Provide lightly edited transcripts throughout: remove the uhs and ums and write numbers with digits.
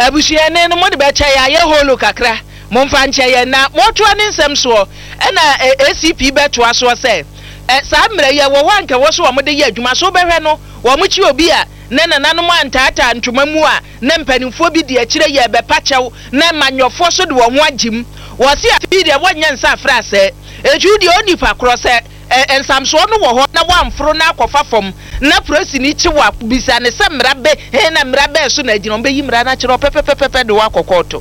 abusuane no mo de be cha ya ye holo kakra mo mfa nche ye na mo to ani nsem so na ACP beto aso se sa mre ye wo wanka wo so wo de ye adwuma so behwe no wo mo chi obi a na nanom antata ntoma mu a na mpanimfo bi de akire ye be pachew na manyofo so de wo ho agim wo se a bi de wonya nsa fra se eju de onipa kro se ensamso no wo ho na wamfro na akofa fom na prosi ni chi wa bisa ne se mrabe he na mrabe so na agino be yi mra na chiro pepepepe de wa kokoto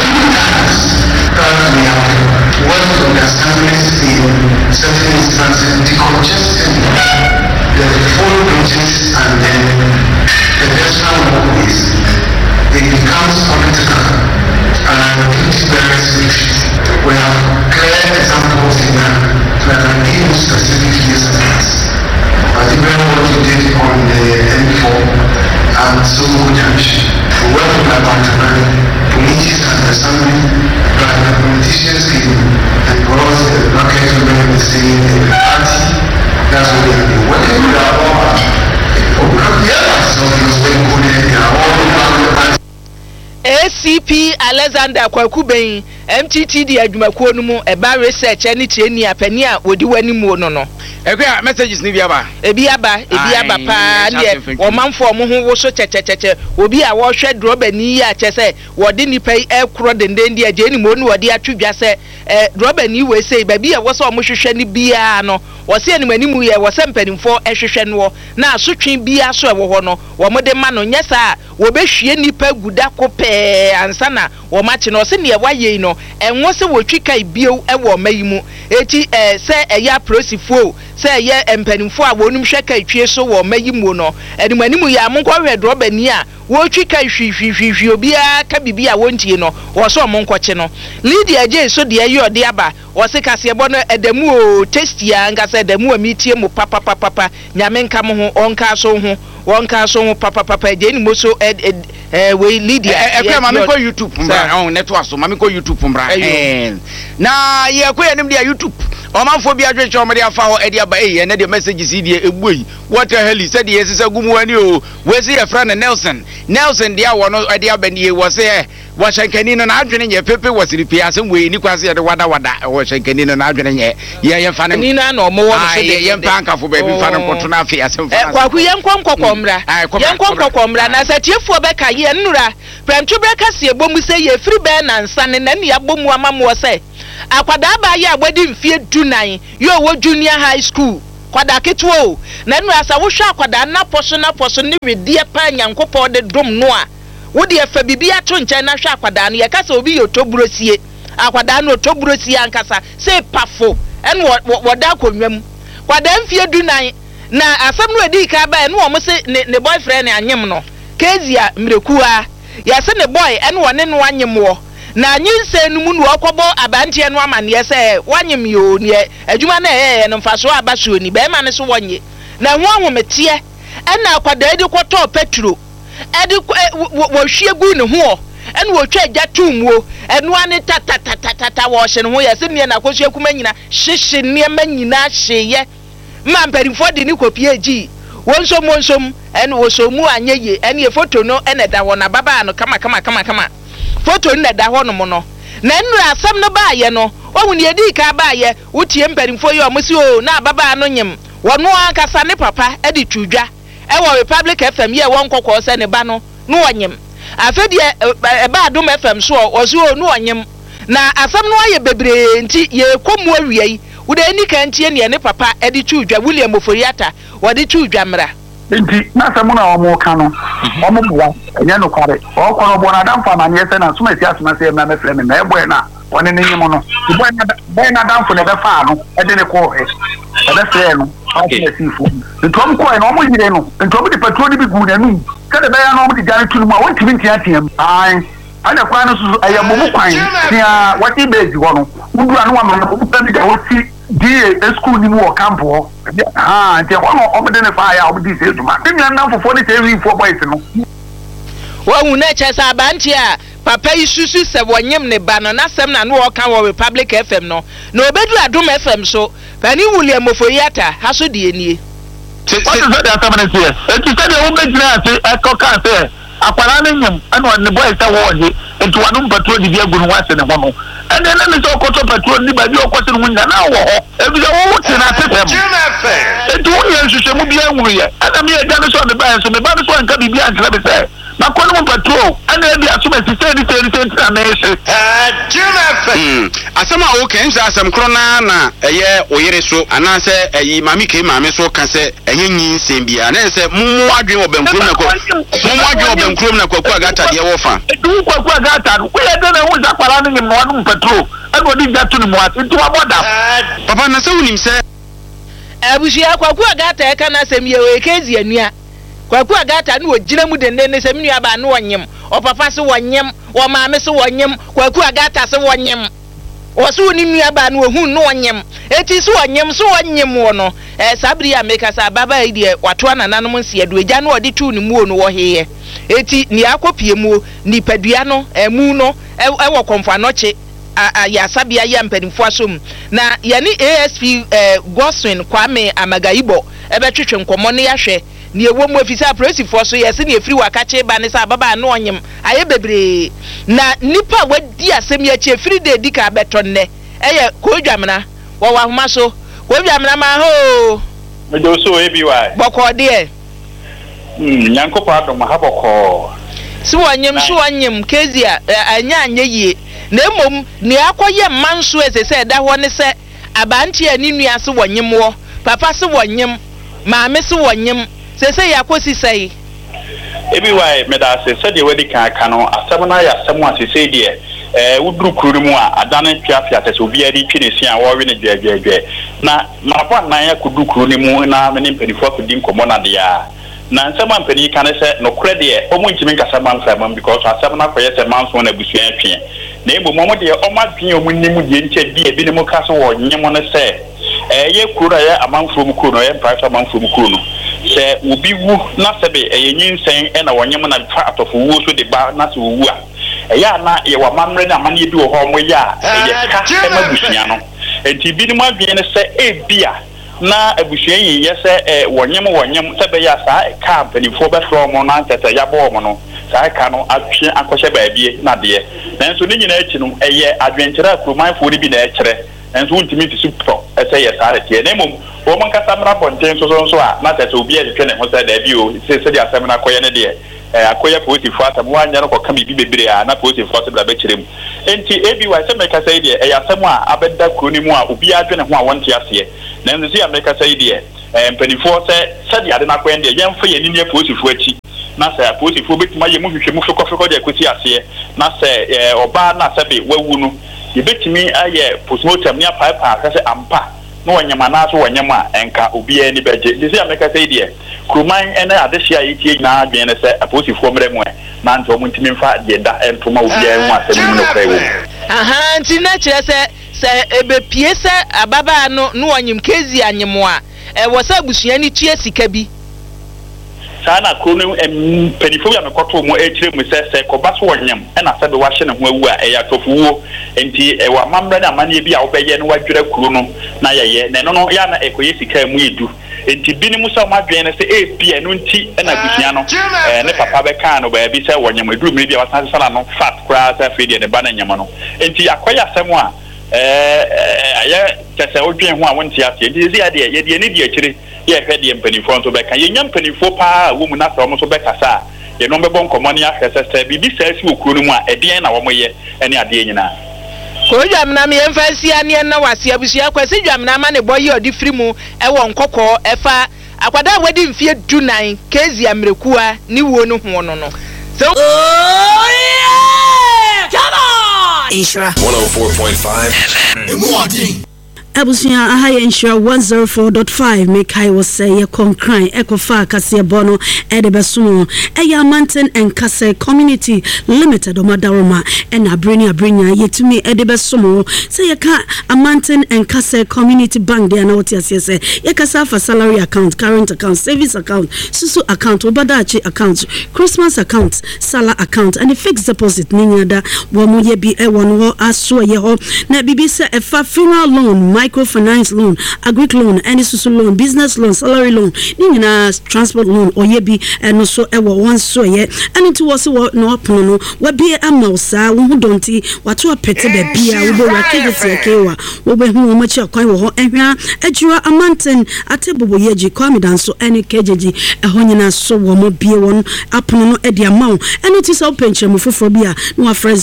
certain instances decongesting the full bridges and then the national movies. It becomes political and it bears retreat. We have clear examples in that I can give specific examples. Particularly what we did on the M4 and Somo Junction. We worked with our police understanding by the politicians given and brought the market women the same in the party. That's what we have been working with our own. ACP Alexander Kwakuben MTTD adwumakuo no mu eba research ani tieni apani a wodi wani mu no ekwa messages ni biaba ebiaba pa ne o manfo mo ho wo so chechecheche obi a wo hwe droba ni ya che se wodi nipa ekro denden dia je ni mo no wodi atwedwa se droba ni we sei ba bi a wo so mo hwehwe ni bia no wo se ni manimu ye wo se mpanimfo ehwehwe no na asotwe bia so ewo ho no wo mo de ma no nyesa wo be hwie nipa guda kopɛ ansa na wo ma che no se ne wa ye no enwo se wo twika bio ewo mayimu eti se eya prosifo se ye empanimfo a wonum hwe ka twie so wo mayimu no animanimu ya monko hwe droba ni a wo twika hwihwihwihwi obi a ka bibia wontie no wo so monko che no Lydia je so de ayi ode aba wo se kase ebo no edamu o testia ngasa edamu a mitie mu papa nyame nka mo ho onka so ho wonka so ho papa je ni mo so we Lydia ekwe mami ko YouTube mbra on network so mami ko YouTube mbra na ye ko enim dia YouTube o manfo bi adweche o mede afa ho ede aba na de messages die egboi what the hell said yes say gumu ani o we see a friend Nelson dia wo no ede aba nie wo say wo shankani no na adwene nye pepe wo siripi asem we ni kwase de wada wo shankani no na adwene nye ye fa ne ni na no mo wo so de ye mpa ankafo ba bi fa ne koto na afi asem fa kwaku ye nkonkokomra na satiefuo be ka ye nnura prantubre kase ebomu se ye free be na nsane na ne abomu amamo se akwada ba ya agbadi mfie dunan yo wo junior high school kwada ketuo na nnura sa wo hwa akwada na poso ne wedie pa nyankopɔ de dom no a wo de afa bibia to nkyɛn na hwa akwada no ye kasa obi yo toburosie akwada no toburosie ankasa se pafo en woda konwam kwada mfie dunan na asam no edi ka ba no wo se ne boyfriend anyem no kezia mrekua ya se ne boy en wone no anyem wo na nyinse numu no okobo abantie no amane se wanyem yo ne adwuma na no mfaso abaso ni be ma ne so wonye na ho ahomete na akwada edi kwoto petro edi wo hwie gu ne ho en wo twa agya tumwo enu ane tata wo hye ne ho ya se ne na kwosua kuma nyina hyehye ne ma nyina hyeye ma mperifo de ni kopie agi wonsom en wo so mu anyeye en ye photo no en da ho na baba no kama photo no da ho no mo no na nnu asem no ba ye no wo ne edi ka ba ye wotie mperifo ye o mo si o na baba no nyem wono akasa ne papa e di twudwa e wo Republic FM ye won kokko se ne ba no no wonyem afedi e ba Adom FM so o so no wonyem na asem no aye bebre nti ye komu awiei wo de ni kan tie ne papa e di twudwa William Oforiata wo di twudwa mra nti na asem no o mo ka no o mo bua enye no kware o kono bo na damfa na ne se na suma si asuma se na me frɛ me na e boy na woni ne nyim no boy na damfo ne be fa no e de ne ko he e be frɛ no okay sifu ntom ko e no mo yire no ntom de patrol bi gu na nu kada be ya no mo de jare tunu ma won tibin tiatem ai ana kwa no so ayabomu kwan tia wati bezi ho no wudu anu ama no ko pami da wosi die school ni mu o campo nti ho no obde ne fa ya obdi se duma bi na fofo ne se wi fo boys no wa hu na che sa banti a papa isusu se wonyem ne ba no na sem na no kan wo Republic FM no na obedu Adom FM so pani William Oforiata ha so de enie what is that happening here? It is said the woman ase ekoka say akwara ne nyam ana ne boy sa wo de enti wanu patrol di bia gunu wase ne ho no ene ne so okoto patrol ni ba bi okoto ne hunya na wo ho e bi wo ti na tete enti wo ye nhwehwe mu bia nwuru ye ana me ya ne so ne ba so me ba so anka bibia antra be se na kwanu mu patrol ana bi asoma sise ni na na ese asama o ken sa asam kro na eye oyere so anase eyi mami ke mami so ka se eye nyin sem bia na se mumu adwen obankuro na ko mumu adwen obankuro na kwaku agata de wo fa edu kwaku agata wo ye de na hu za kwara ne nyim no patrol ana odi jatu ni mu ati nti wa boda papa na se wunim se abushia kwaku agata e kana sem ye we kezi anua kwaku agata na ogire mu dende ne sem nua ba na wonyem opapa se wonyem wo maame se wonyem kwaku agata se wonyem osu ni nua ba na ohun no wonyem eti se wonyem so wonyem wo no sabri ya meka sa baba ide wato anananom nsiadu eja na odi tu ni mu no wo heye eti ni akopie mu ni padua no emu no ewo konfa no che ya sabia ya mpanimfo asom na ya ni ASP Goswin Kwame Amagaibo ebetwetwe nkomo ne yahwe ni ewo mu afisa presifo so yesi ni efiri wakache ba ne sa baba no onyem aye bebre na nipa wadi asem ya che efiri de dika beton ne eye kodwamna wo wa homa so kodwamna ma ho me do so ebi wa boko de nyanko pa do ma ha boko so wanyem kezia anya ye na emom ni akoye manso esese da ho ne se abanti ani nua se wonyem wo papa se wonyem maame se wonyem sese yakosi sei ebi wai meda se de wedi kan aka no asem na ya asem asese de wuduru kuru mu a adane twaafia tese obi adi twi ne sia wo we ne dwedwedwe na mapa nan ya kudu kuru ni mu na me ne mpanifo akudi nkomo na de ya na nsema mpani kan se no kure de omo ntimi nkasa man famam because asem na koye se manso na busua twe na ebo momo de o ma twen omo nimu de nche bi ebi ne mu kaso wo nyemo ne se ye kura ya amanfo mu kuro no ye price amanfo mu kuro no se obi wu na sebe nyinsɛn na wonyem na fa atofo wu so de ba na se wu a ya na ye wa mamre na mane bi wo ho mo ya ye ka e mabusua no enti bi ni mu adwen se ebia na abusua yi ye se wonyem sebe ya sa ka mpanifo be fro mo na tete ya bo mo no sa ka no atwe akɔhye baabie na de nanso ne nyina achi no eye adwenkyere akromanfo ni bi na ɛkyerɛ nanso ntimi ti supro ɛsɛ yɛ sa retie na mom wo man kasa mra bonten so a na tete obi a twe ne ho sa da bi o se de asɛm na akɔyɛ ne de akoya positive atam wanya no koka bibi bebre a na positive force bla be kyerem enti ebi wa se meka sai de asɛm a abeda kroni mu a obi adwe ne ho a wonte ase na nzi ya meka sai de mpanifo se de ade na akɔyɛ de yɛmfa yɛ ni positive achi na se positive betima yɛ mu hwehwɛ mu fekɔ de akosi ase na se oba na se be wawu no yebetimi ayɛ postmortem ne apaipa ka se ampa no wanyama na so wanyama enka obi ani beje disi ameka say de kruman ene adehia yitie na adwen ne se aposifo mremu na nto mo ntimi mfa de da entoma obi an asem mu no krai wo aha nti na kire se ebepie se ababa no wanyim kezi anyemo a wo sa busua ni tue sika bi sana krono penifo ya mekoto mo ekire mu se koba so wonyam na se be wa hye ne ho awu a eya tofuwo enti wa mamra na mane bi a obeye no wadwere kuro no na yeye na no ya na ekoye sika mu edu enti bini mu so madwen ne se ebia no nti na busua no ne papa be kan no ba bi se wonyam edu mi bi a wasan sala no fat kra sa fedi ne ba na nyama no enti akoya asem a ya kese odwen ho a wonti ase enti zi ade ye de ne di akire ye hwede mpanifo nso beka ye nyampanifo pa wo mu na so mo so beka sa ye no bebo nkomo ne ahwese bibi sa si okuro no mu a edien na wo moye ene ade nyina ko dwamna me emfasi ane na wase abusua kwasi dwamna ma ne boye odi firi mu ewo nkokɔ efa akwada wadi mfie dunan kezi amrekua ni wo no ho no so oh yeah come on Ishra 104.5 FM Abusia ahaya insure 104.5 make I was say ye concran ekofa kase bono edebesumo eya mountain and kase community limited omadaroma and abrinya yetumi edebesumo say ye ka a mountain and kase community bank there na woti asese ye kasa for salary account current account savings account susu account obadachi account Christmas account sala account and the fixed deposit ninyada wo mo ye bi e won wo aso ye ho na bibi se efa funeral loan microfinance loan, agric loan, any social loan, business loan, salary loan, transport loan, or yebi, and also ever one so yet, and it was what no pono, what be a mouse, who don't tea, what to a petty baby, I will activity a kewa, will be who much a coin or Edua a mountain, a table yeji, come down so any KJG, a honina so warm be one upon at the amount, and it is our pension for Bia, no friend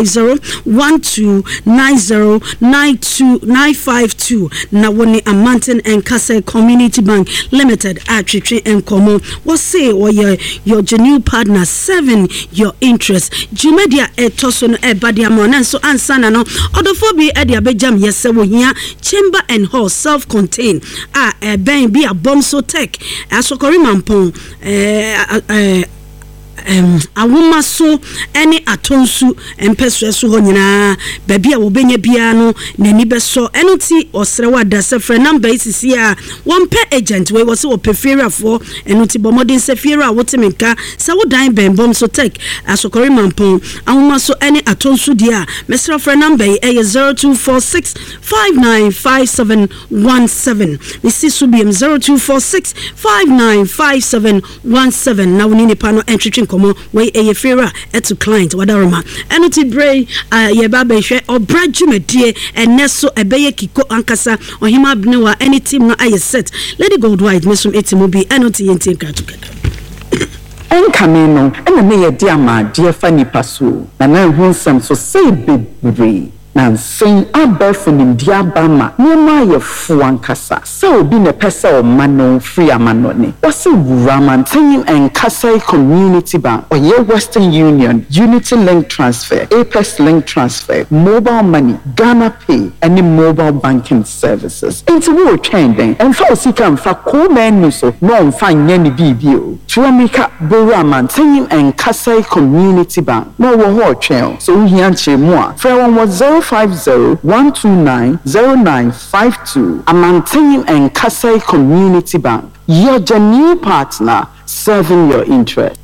050-1290-92952. Now when a mountain and Castle Community Bank Limited at Tree and Como was say or your genuine partner 7 your interest. Jumedia etoson ebadiamon and so ansana no odophobia edia bejam yesewo hia chamber and hall self-contained ben be a bomb so tech asokori mampon awoma so ene atonsu empeswe so honyina baby a wo benya bia no nani beso enoti osrewa da sefre number isisi a one per agent we was o preferia for enoti bomodin sefira wotemenka se wo dan ben bom so tech asokori mampon awoma so ene atonsu dia mesra for number e 0246595717 misi subiem 0246595717 na woni ni pano entry komo we a fera to client wadaroma enoti bray ye baba hwe obrajumedie eneso ebeye kiko ankasa ohima bnewa any team no aye set lady goldwide mesum etimobi enoti yenti together enkameno ena me ye diama die fani paso na na hunsam so say bebre na sen abefunim diabama niema ye fuankasa so obi ne pesa o mano free amano ne wasi Ramantin and Kasai Community Bank or ye Western Union Unity Link Transfer Apex Link Transfer mobile money Ghana Pay any mobile banking services into wo trending and for sika mfa ko menu so no mfa nyani bibio Tuamika Ramantin and Kasai Community Bank no wo ho twen so hian chemu a fra 050-129-0952 Amantin and Kasai Community Bank. You're the new partner serving your interest.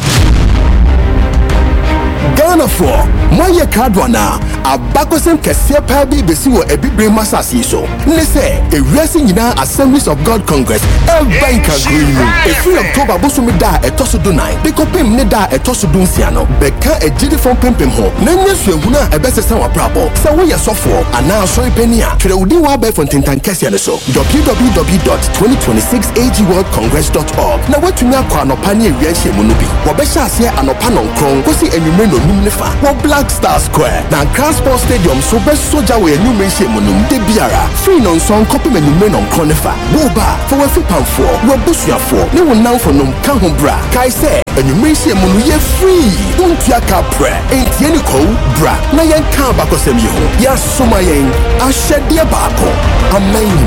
Ghana for Maya Kadwana, a Bakosen Cassia Pabi Besiwo Ebibre Masasi so. Nese, a racing in our Assemblies of God Congress, El Bank Agreement. A free October Busumida a Tosudunai, Bicopim Neda a Tosudunciano, Beka a Jidifon Pimpim Ho, Nanya Huna a better Sawa Brabo, Sawaya Sofo, and now Soy Penia, Treudiwa Befontintan Cassiano, www.2026agworldcongress.org. Now what to now Kwano Pani Riashi Munubi, Wabesha Sia and Opanon Kron, Kosi and Numeno Numnefa, Black Star Square, now Transport Stadium, so best soldier way new mention Munum de Biara, free non song copy menu men on Cronefa, Woba, for a fipam for, Robusia for, no one now for Num Kahumbra, Kai say, and you may say Munuye free, Untiaka pre, ain't Yeniko, Bra, Nayan Kabako Semio, Yasumayen, Ashedia Bako, Amen.